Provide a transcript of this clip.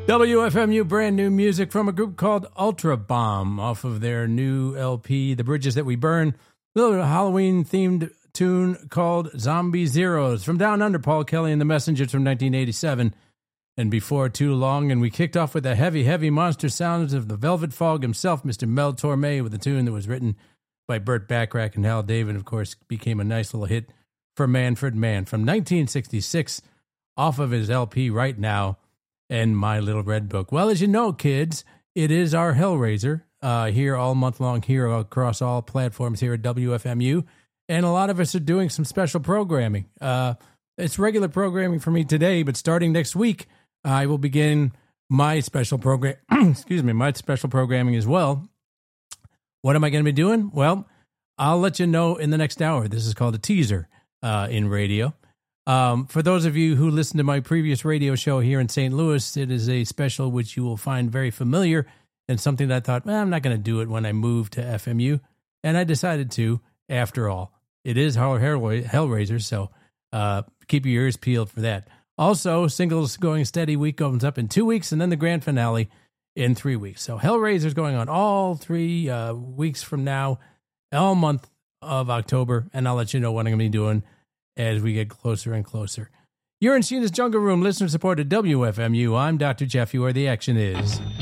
WFMU, brand new music from a group called Ultra Bomb off of their new LP, The Bridges That We Burn. A little Halloween-themed tune called Zombie Zeros. From Down Under, Paul Kelly and the Messengers from 1987. And before too long, and we kicked off with the heavy, heavy monster sounds of the Velvet Fog himself, Mr. Mel Torme, with a tune that was written by Burt Bacharach and Hal David. Of course, became a nice little hit for Manfred Mann from 1966 off of his LP Right Now and My Little Red Book. Well, as you know, kids, it is our Hellraiser here all month long here across all platforms here at WFMU. And a lot of us are doing some special programming. It's regular programming for me today, but starting next week, I will begin my special program. My special programming as well. What am I going to be doing? Well, I'll let you know in the next hour. This is called a teaser in radio. For those of you who listened to my previous radio show here in St. Louis, it is a special which you will find very familiar and something that I thought, I'm not going to do it when I move to FMU. And I decided to, after all. It is Hellraiser, so keep your ears peeled for that. Also, Singles Going Steady week opens up in 2 weeks, and then the grand finale in 3 weeks. So Hellraiser's going on all 3 weeks from now, all month of October, and I'll let you know what I'm going to be doing as we get closer and closer. You're in Sheena's Jungle Room, listener-supported WFMU. I'm Dr. Jeff, where the action is.